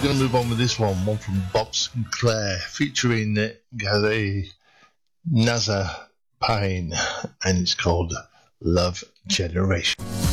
going to move on with this one from Bob Sinclair, featuring Gary Nazar Payne, and it's called Love Generation.